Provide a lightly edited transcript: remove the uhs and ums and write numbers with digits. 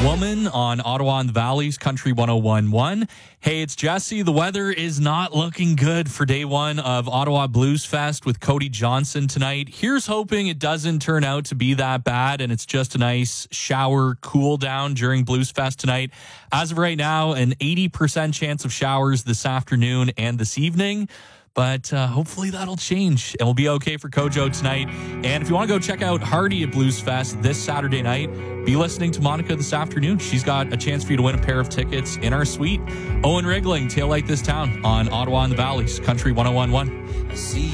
Woman on Ottawa and the Valley's Country 101.1. Hey, it's Jesse. The weather is not looking good for day one of Ottawa Blues Fest with Cody Johnson tonight. Here's hoping it doesn't turn out to be that bad and it's just a nice shower cool down during Blues Fest tonight. As of right now, an 80% chance of showers this afternoon and this evening. But hopefully that'll change and we'll be okay for Kojo tonight. And if you want to go check out Hardy at Blues Fest this Saturday night, be listening to Monica this afternoon. She's got a chance for you to win a pair of tickets in our suite. Owen Rigling, Tail Light This Town on Ottawa and the Valley's Country 101.1.